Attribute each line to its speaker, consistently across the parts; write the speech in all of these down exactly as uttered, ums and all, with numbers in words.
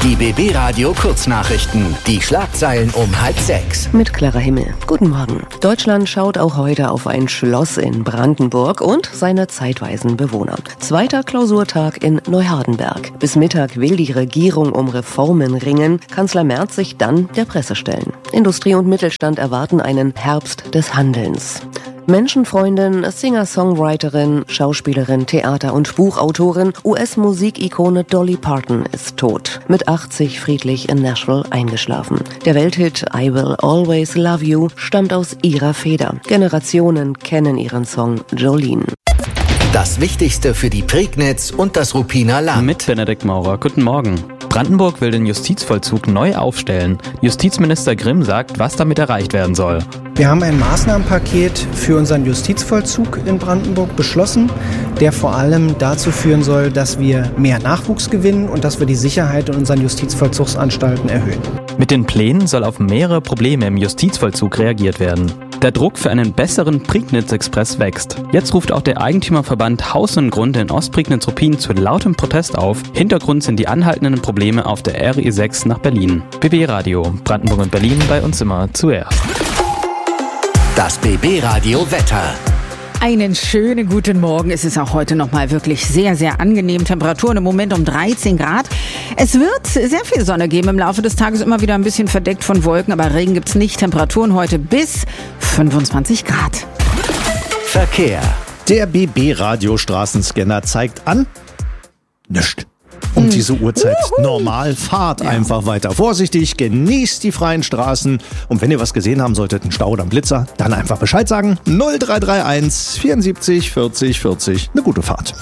Speaker 1: Die B B Radio Kurznachrichten. Die Schlagzeilen um halb sechs.
Speaker 2: Mit Clara Himmel. Guten Morgen. Deutschland schaut auch heute auf ein Schloss in Brandenburg und seine zeitweisen Bewohner. Zweiter Klausurtag in Neuhardenberg. Bis Mittag will die Regierung um Reformen ringen. Kanzler Merz sich dann der Presse stellen. Industrie und Mittelstand erwarten einen Herbst des Handelns. Menschenfreundin, Singer-Songwriterin, Schauspielerin, Theater- und Buchautorin, U S-Musikikone Dolly Parton ist tot. Mit achtzig friedlich in Nashville eingeschlafen. Der Welthit I Will Always Love You stammt aus ihrer Feder. Generationen kennen ihren Song Jolene.
Speaker 1: Das Wichtigste für die Prignitz und das Ruppiner Land.
Speaker 3: Mit Benedikt Maurer. Guten Morgen. Brandenburg will den Justizvollzug neu aufstellen. Justizminister Grimm sagt, was damit erreicht werden soll.
Speaker 4: Wir haben ein Maßnahmenpaket für unseren Justizvollzug in Brandenburg beschlossen, der vor allem dazu führen soll, dass wir mehr Nachwuchs gewinnen und dass wir die Sicherheit in unseren Justizvollzugsanstalten erhöhen.
Speaker 3: Mit den Plänen soll auf mehrere Probleme im Justizvollzug reagiert werden. Der Druck für einen besseren Prignitz-Express wächst. Jetzt ruft auch der Eigentümerverband Haus und Grund in Ostprignitz-Ruppin zu lautem Protest auf. Hintergrund sind die anhaltenden Probleme auf der R E sechs nach Berlin. B B Radio, Brandenburg und Berlin, bei uns immer zuerst.
Speaker 1: Das B B Radio Wetter.
Speaker 5: Einen schönen guten Morgen. Es ist auch heute nochmal wirklich sehr, sehr angenehm. Temperaturen im Moment um dreizehn Grad. Es wird sehr viel Sonne geben im Laufe des Tages, immer wieder ein bisschen verdeckt von Wolken, aber Regen gibt's nicht. Temperaturen heute bis fünfundzwanzig Grad.
Speaker 1: Verkehr.
Speaker 6: Der B B-Radio-Straßenscanner zeigt an, nichts. Um diese Uhrzeit normal, fahrt ja. einfach weiter vorsichtig, genießt die freien Straßen und wenn ihr was gesehen haben solltet, einen Stau oder einen Blitzer, dann einfach Bescheid sagen, null drei drei eins vierundsiebzig vierzig vierzig, eine gute Fahrt.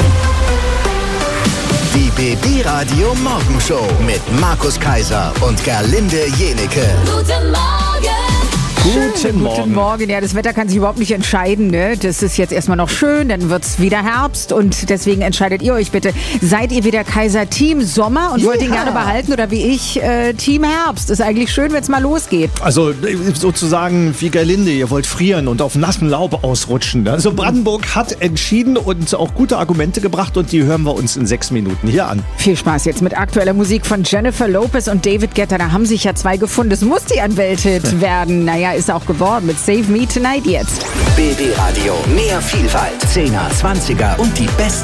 Speaker 1: Die B B Radio Morgenshow mit Markus Kaiser und Gerlinde Jenecke.
Speaker 5: Guten Morgen!
Speaker 6: Guten Morgen.
Speaker 5: Guten Morgen. Ja, das Wetter kann sich überhaupt nicht entscheiden. Ne? Das ist jetzt erstmal noch schön, dann wird's wieder Herbst und deswegen entscheidet ihr euch bitte. Seid ihr wieder Kaiser Team Sommer und ja. wollt ihn gerne behalten oder wie ich äh, Team Herbst? Ist eigentlich schön, wenn es mal losgeht.
Speaker 6: Also sozusagen wie Gerlinde, ihr wollt frieren und auf nassem Laub ausrutschen. Also Brandenburg hat entschieden und auch gute Argumente gebracht und die hören wir uns in sechs Minuten hier an.
Speaker 5: Viel Spaß jetzt mit aktueller Musik von Jennifer Lopez und David Guetta. Da haben sich ja zwei gefunden. Es muss die ein Welthit werden. Naja, ist auch geworden mit Save Me Tonight jetzt.
Speaker 1: B B Radio, mehr Vielfalt, zehner, zwanziger und die besten